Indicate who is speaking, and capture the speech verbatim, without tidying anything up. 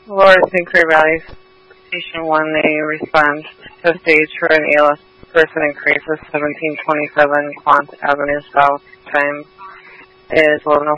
Speaker 1: Lower Saint Clair Valley Station one, they respond to stage for an A L S person in crisis, seventeen twenty-seven Quant Avenue South. Time is eleven